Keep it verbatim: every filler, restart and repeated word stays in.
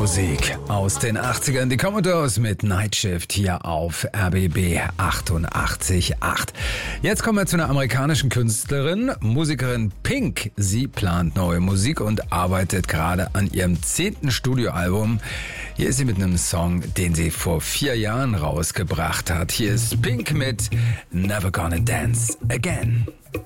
Musik aus den achtzigern. Die Commodores mit Night Shift hier auf R B B achtundachtzig Komma acht. Jetzt kommen wir zu einer amerikanischen Künstlerin, Musikerin Pink. Sie plant neue Musik und arbeitet gerade an ihrem zehnten Studioalbum. Hier ist sie mit einem Song, den sie vor vier Jahren rausgebracht hat. Hier ist Pink mit Never Gonna Dance Again.